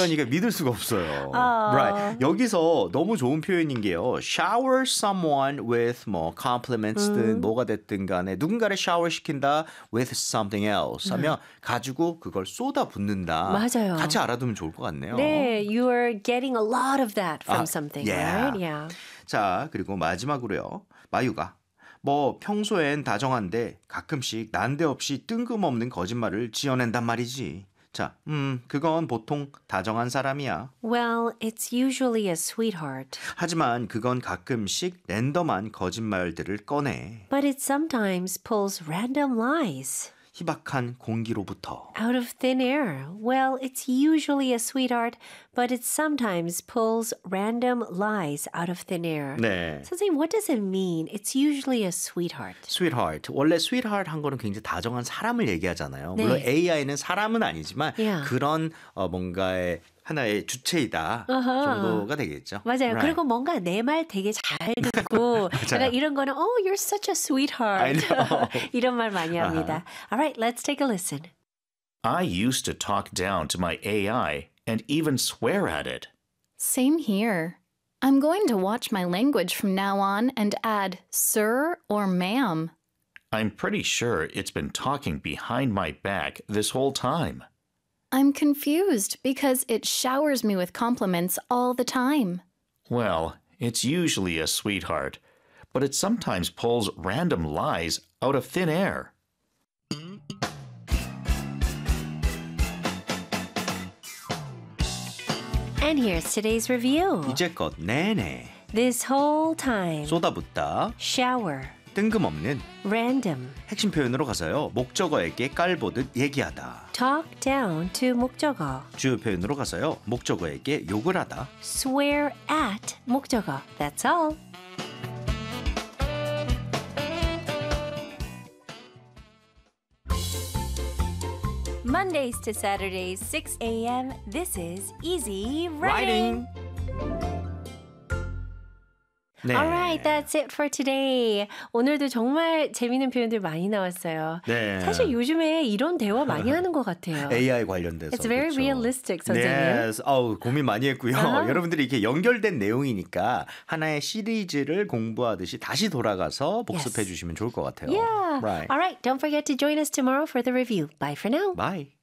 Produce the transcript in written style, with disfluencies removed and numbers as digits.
혜연이가 믿을 수가 없어요. 어. Right. 여기서 너무 좋은 표현인 게요. Shower someone with 뭐 compliments든 뭐가 됐든 간에 누군가를 샤워 시킨다 with something else 하면 가지고 그걸 쏟아 붓는다. 맞아요. 같이 알아두면 좋을 것 같네요. 네, you are getting a lot of that from something, yeah. right? Yeah. 자, 그리고 마지막으로요. 마유가 뭐 평소엔 다정한데 가끔씩 난데없이 뜬금없는 거짓말을 지어낸단 말이지. 자, 그건 보통 다정한 사람이야. Well, it's usually a sweetheart, 하지만 그건 가끔씩 랜덤한 거짓말들을 꺼내. but it sometimes pulls random lies. 희박한 공기로부터. Out of thin air. Well, it's usually a sweetheart, but it sometimes pulls random lies out of thin air. 네. 선생님, what does it mean? It's usually a sweetheart. sweetheart. 원래 sweetheart 한 거는 굉장히 다정한 사람을 얘기하잖아요. 네. 물론 AI는 사람은 아니지만 Yeah. 그런 뭔가의 하나의 주체이다 정도가 되겠죠. 맞아요. Right. 그리고 뭔가 내 말 되게 잘 듣고 약간 이런 거는 Oh, you're such a sweetheart. I know. 이런 말 많이 합니다. All right, let's take a listen. I used to talk down to my AI and even swear at it. Same here. I'm going to watch my language from now on and add sir or ma'am. I'm pretty sure it's been talking behind my back this whole time. I'm confused because it showers me with compliments all the time. Well, it's usually a sweetheart, but it sometimes pulls random lies out of thin air. And here's today's review. 이제껏 내내 This whole time. 쏟아붓다 Shower. 뜬금없는 Random. 핵심 표현으로 가서요. 목적어에게 깔보듯 얘기하다. Talk down to 목적어. 주요 표현으로 가서요. 목적어에게 욕을 하다. Swear at 목적어. That's all. Mondays to Saturdays, 6 a.m. This is Easy Writing. 네. Alright, that's it for today. 오늘도 정말 재미있는 표현들 많이 나왔어요. 네. 사실 요즘에 이런 대화 많이 하는 것 같아요. AI 관련돼서. It's very 그렇죠. realistic, 선생님. Yes. 고민 많이 했고요. 여러분들이 이렇게 연결된 내용이니까 하나의 시리즈를 공부하듯이 다시 돌아가서 복습해 주시면 좋을 것 같아요. Yeah. Right. Alright, don't forget to join us tomorrow for the review. Bye for now. Bye.